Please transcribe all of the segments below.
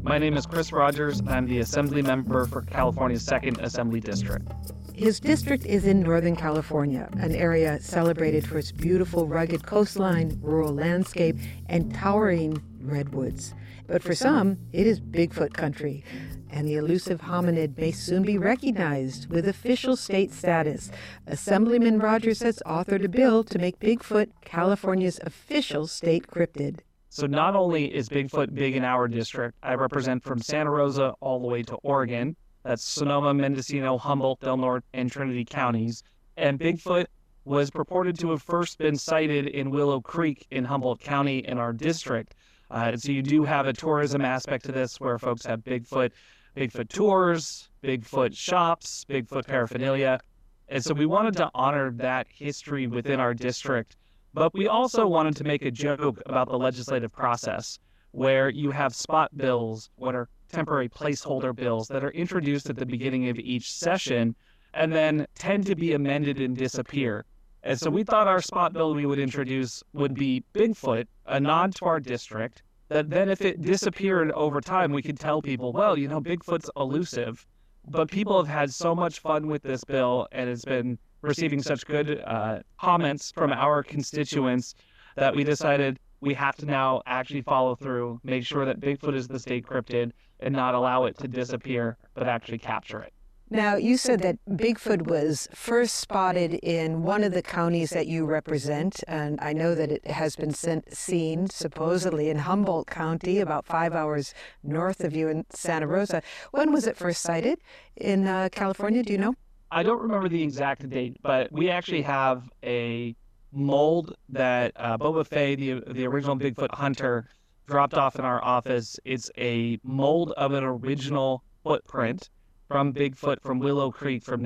My name is Chris Rogers, and I'm the Assembly Member for California's 2nd Assembly District. His district is in Northern California, an area celebrated for its beautiful rugged coastline, rural landscape, and towering redwoods. But for some, it is Bigfoot country, and the elusive hominid may soon be recognized with official state status. Assemblyman Rogers has authored a bill to make Bigfoot California's official state cryptid. So not only is Bigfoot big in our district, I represent from Santa Rosa all the way to Oregon. That's Sonoma, Mendocino, Humboldt, Del Norte, and Trinity counties. And Bigfoot was purported to have first been sighted in Willow Creek in Humboldt County in our district. So you do have a tourism aspect to this where folks have Bigfoot tours, Bigfoot shops, Bigfoot paraphernalia. And so we wanted to honor that history within our district. But we also wanted to make a joke about the legislative process where you have spot bills, what are temporary placeholder bills that are introduced at the beginning of each session and then tend to be amended and disappear. And so we thought our spot bill we would introduce would be Bigfoot, a nod to our district, that then if it disappeared over time, we could tell people, well, Bigfoot's elusive. But people have had so much fun with this bill, and it's been receiving such good comments from our constituents that we decided we have to now actually follow through, make sure that Bigfoot is the state cryptid and not allow it to disappear, but actually capture it. Now, you said that Bigfoot was first spotted in one of the counties that you represent, and I know that it has been seen supposedly in Humboldt County, about 5 hours north of you in Santa Rosa. When was it first sighted in California? Do you know? I don't remember the exact date, but we actually have a mold that Boba Fett, the original Bigfoot hunter, dropped off in our office. It's a mold of an original footprint from Bigfoot from Willow Creek from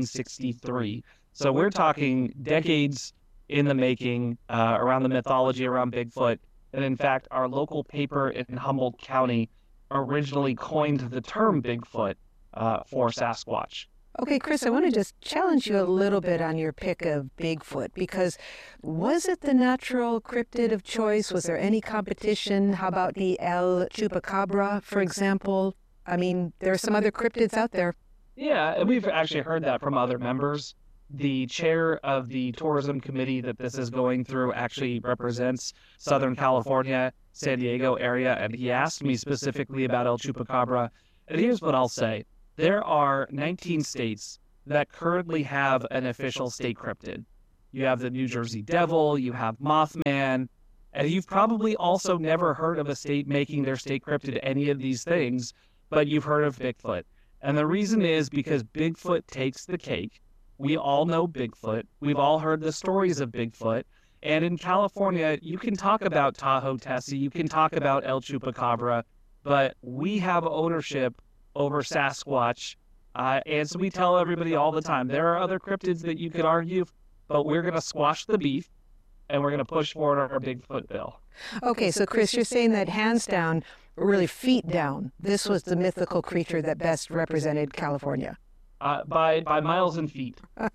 1963. So we're talking decades in the making around the mythology around Bigfoot. And in fact, our local paper in Humboldt County originally coined the term Bigfoot for Sasquatch. Okay, Chris, I want to just challenge you a little bit on your pick of Bigfoot, because was it the natural cryptid of choice? Was there any competition? How about the El Chupacabra, for example? I mean, there are some other cryptids out there. Yeah, and we've actually heard that from other members. The chair of the tourism committee that this is going through actually represents Southern California, San Diego area, and he asked me specifically about El Chupacabra. And here's what I'll say. There are 19 states that currently have an official state cryptid. You have the New Jersey Devil, you have Mothman, and you've probably also never heard of a state making their state cryptid any of these things, but you've heard of Bigfoot. And the reason is because Bigfoot takes the cake. We all know Bigfoot. We've all heard the stories of Bigfoot. And in California, you can talk about Tahoe Tessie, you can talk about El Chupacabra, but we have ownership over Sasquatch. And so we tell everybody all the time, there are other cryptids that you could argue, but we're going to squash the beef and we're going to push forward our Bigfoot bill. Okay, so Chris, you're saying that hands down, really feet down, this was the mythical creature that best represented California. By miles and feet.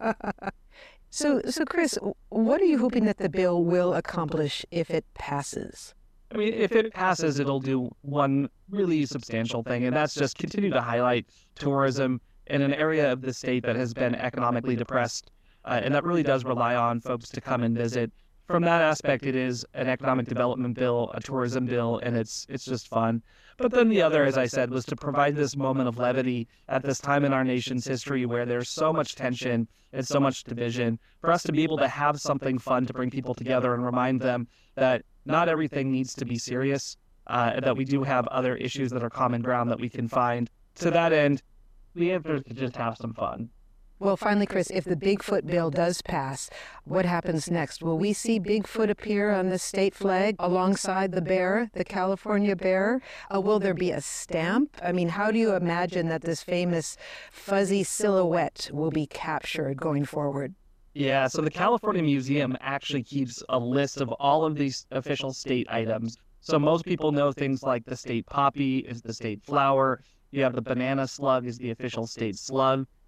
So Chris, what are you hoping that the bill will accomplish if it passes? I mean, if it passes, it'll do one really substantial thing, and that's just continue to highlight tourism in an area of the state that has been economically depressed, and that really does rely on folks to come and visit. From that aspect, it is an economic development bill, a tourism bill, and it's just fun. But then the other, as I said, was to provide this moment of levity at this time in our nation's history where there's so much tension and so much division, for us to be able to have something fun to bring people together and remind them that not everything needs to be serious, that we do have other issues that are common ground that we can find. To that end, the answer is to just have some fun. Well, finally, Chris, if the Bigfoot bill does pass, what happens next? Will we see Bigfoot appear on the state flag alongside the bear, the California bear? Will there be a stamp? I mean, how do you imagine that this famous fuzzy silhouette will be captured going forward? Yeah, so the California Museum actually keeps a list of all of these official state items. So most people know things like the state poppy is the state flower. You have the banana slug is the official state slug.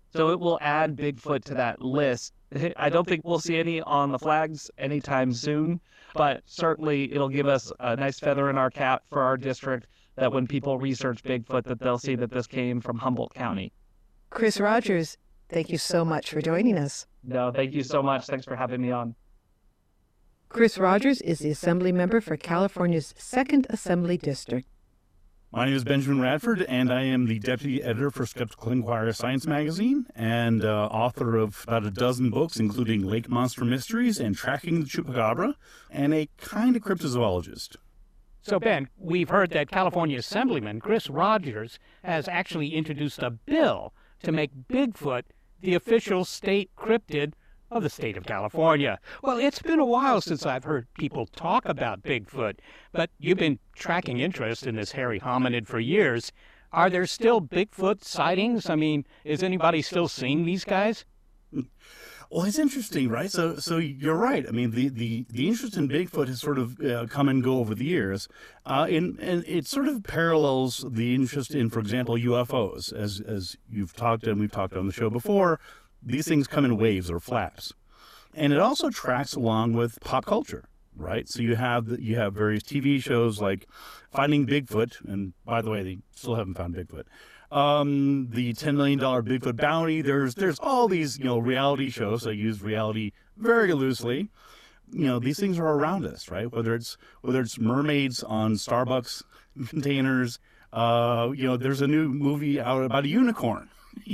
So it will add Bigfoot to that list. I don't think we'll see any on the flags anytime soon, but certainly it'll give us a nice feather in our cap for our district that when people research Bigfoot, that they'll see that this came from Humboldt County. Chris Rogers, thank you so much for joining us. No, thank you so much. Thanks for having me on. Chris Rogers is the Assembly member for California's 2nd Assembly District. My name is Benjamin Radford, and I am the deputy editor for Skeptical Inquirer Science Magazine and author of about a dozen books, including Lake Monster Mysteries and Tracking the Chupacabra, and a kind of cryptozoologist. So, Ben, we've heard that California Assemblyman Chris Rogers has actually introduced a bill to make Bigfoot the official state cryptid of the state of California. Well, it's been a while since I've heard people talk about Bigfoot, but you've been tracking interest in this hairy hominid for years. Are there still Bigfoot sightings? I mean, is anybody still seeing these guys? Well, it's interesting, right? So you're right. I mean, the interest in Bigfoot has sort of come and go over the years, and it sort of parallels the interest in, for example, UFOs, as you've talked and we've talked on the show before. These things come in waves or flaps, and it also tracks along with pop culture, right? So you have various TV shows like Finding Bigfoot, and by the way, they still haven't found Bigfoot. The $10 million Bigfoot bounty. There's all these reality shows. I use reality very loosely. These things are around us, right? Whether it's mermaids on Starbucks containers. There's a new movie out about a unicorn.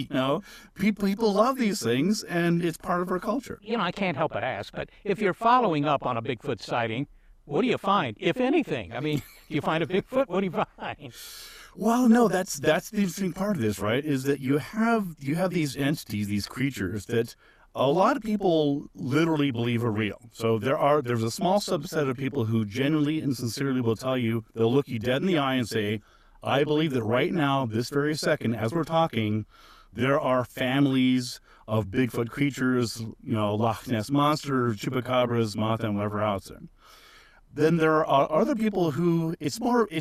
People love these things, and it's part of our culture. I can't help but ask, but if you're following up on a Bigfoot sighting, what do you find, if anything? I mean, do you find a Bigfoot? What do you find? Well, no, that's the interesting part of this, right? Is that you have these entities, these creatures that a lot of people literally believe are real. So there's a small subset of people who genuinely and sincerely will tell you, they'll look you dead in the eye and say, I believe that right now, this very second, as we're talking, there are families of Bigfoot creatures, Loch Ness Monster, Chupacabras, Mothman, whatever else. Then there are other people who they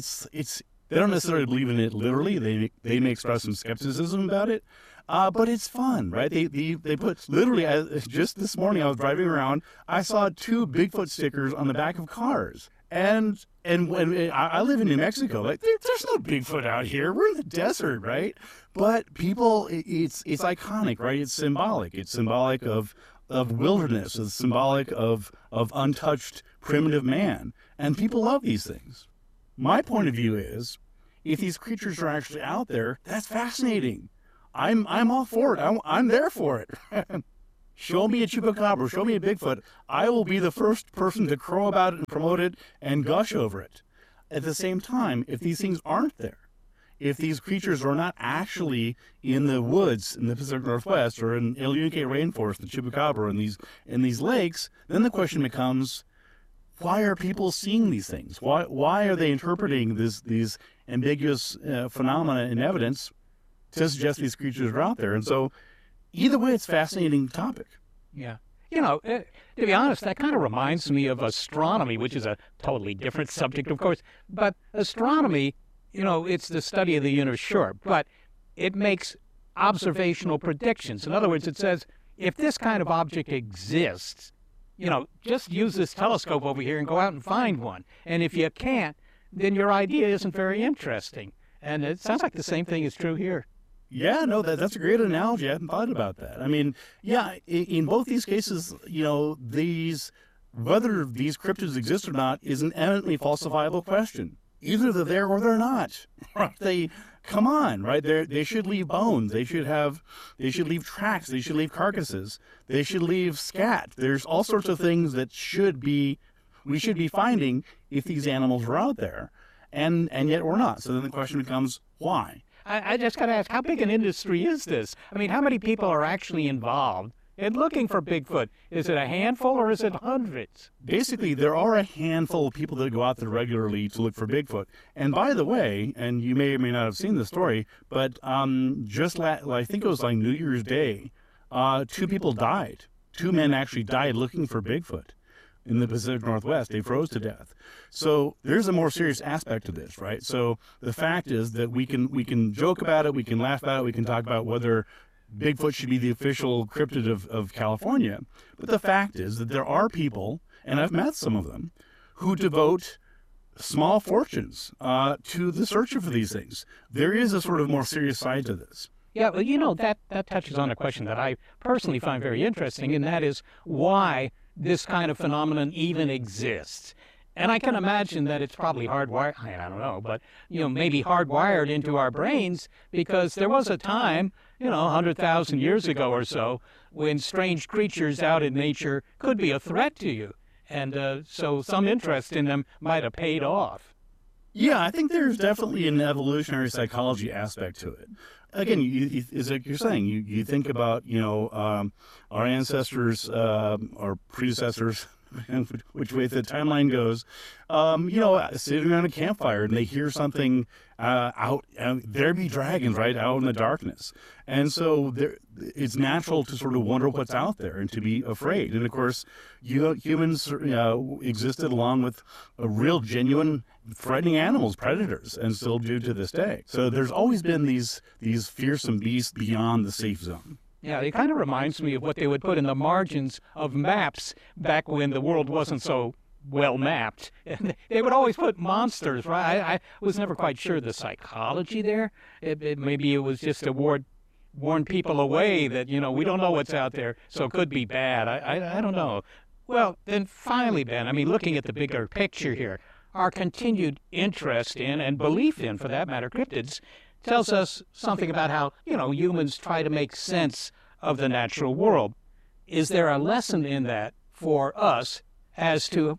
don't necessarily believe in it literally. They may express some skepticism about it, but it's fun, right? They put literally. Just this morning, I was driving around. I saw 2 Bigfoot stickers on the back of cars, and when I live in New Mexico, like there's no Bigfoot out here. We're in the desert, right? But people, it's iconic, right? It's symbolic. It's symbolic of wilderness. It's symbolic of untouched primitive man, and people love these things. My point of view is, if these creatures are actually out there, that's fascinating. I'm all for it. I'm there for it. Show me a Chupacabra, show me a Bigfoot. I will be the first person to crow about it and promote it and gush over it. At the same time, if these things aren't there, if these creatures are not actually in the woods in the Pacific Northwest or in El Yunque rainforest, the Chupacabra, in these lakes, then the question becomes, why are people seeing these things? Why are they interpreting these ambiguous phenomena in evidence to suggest these creatures are out there? And so, either way, it's a fascinating topic. Yeah. To be honest, that kind of reminds me of astronomy, which is a totally different subject, of course. But astronomy, it's the study of the universe, sure, but it makes observational predictions. In other words, it says, if this kind of object exists, just use this telescope over here and go out and find one. And if you can't, then your idea isn't very interesting. And it sounds like the same thing is true here. Yeah, no, that's a great analogy. I hadn't thought about that. I mean, yeah, in both these cases, whether these cryptids exist or not is an eminently falsifiable question. Either they're there or they're not. Right? Come on, right? They should leave bones. They should leave tracks. They should leave carcasses. They should leave scat. There's all sorts of things that we should be finding if these animals were out there, and yet we're not. So then the question becomes, why? I just got to ask, how big an industry is this? I mean, how many people are actually involved in looking for Bigfoot? Is it a handful or is it hundreds? Basically, there are a handful of people that go out there regularly to look for Bigfoot. And by the way, and you may or may not have seen the story, but I think it was like New Year's Day, 2 people died. 2 men actually died looking for Bigfoot in the Pacific Northwest. They froze to death. So there's a more serious aspect to this, right? So the fact is that we can joke about it, we can laugh about it, we can talk about whether Bigfoot should be the official cryptid of California. But the fact is that there are people, and I've met some of them, who devote small fortunes to the search for these things. There is a sort of more serious side to this. Yeah, well, that touches on a question that I personally find very interesting, and that is why this kind of phenomenon even exists. And I can imagine that it's probably hardwired, I don't know, but, maybe hardwired into our brains, because there was a time, 100,000 years ago or so, when strange creatures out in nature could be a threat to you. And so some interest in them might have paid off. Yeah, I think there's definitely an evolutionary psychology aspect to it. Again, it's like you're saying, you think about, our ancestors, our predecessors, which way the timeline goes, sitting around a campfire and they hear something out, there be dragons, right, out in the darkness. And so it's natural to sort of wonder what's out there and to be afraid. And of course, humans existed along with real, genuine, threatening animals, predators, and still do to this day. So there's always been these fearsome beasts beyond the safe zone. Yeah, it kind of reminds me of what they would put in the margins of maps back when the world wasn't so well mapped. And they would always put monsters, right? I was never quite sure the psychology there. Maybe it was just to warn people away that, we don't know what's out there, so it could be bad. I don't know. Well, then finally, Ben, looking at the bigger picture here, our continued interest in, and belief in, for that matter, cryptids, tells us something about how, humans try to make sense of the natural world. Is there a lesson in that for us as to,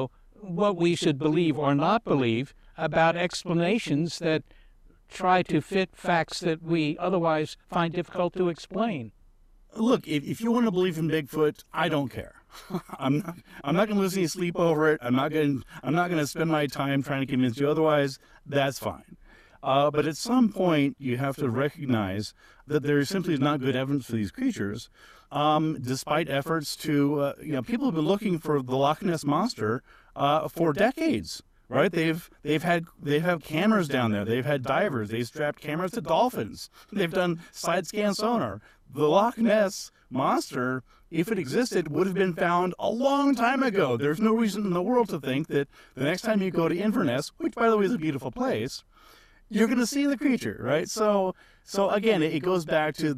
what we should believe or not believe about explanations that try to fit facts that we otherwise find difficult to explain? Look, if you want to believe in Bigfoot, I don't care. I'm not going to lose any sleep over it. I'm not going to spend my time trying to convince you otherwise. That's fine. But at some point, you have to recognize that there simply is not good evidence for these creatures, despite efforts to, people have been looking for the Loch Ness Monster for decades, right? They've had cameras down there. They've had divers. They've strapped cameras to dolphins. They've done side scan sonar. The Loch Ness Monster, if it existed, would have been found a long time ago. There's no reason in the world to think that the next time you go to Inverness, which, by the way, is a beautiful place, you're going to see the creature, right? So again, it goes back to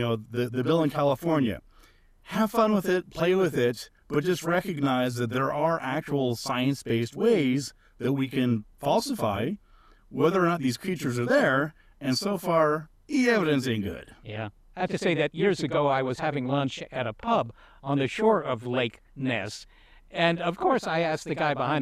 the bill in California. Have fun with it, play with it, but just recognize that there are actual science-based ways that we can falsify whether or not these creatures are there, and so far, the evidence ain't good. Yeah. I have to say that years ago I was having lunch at a pub on the shore of Lake Ness, and of course I asked the guy behind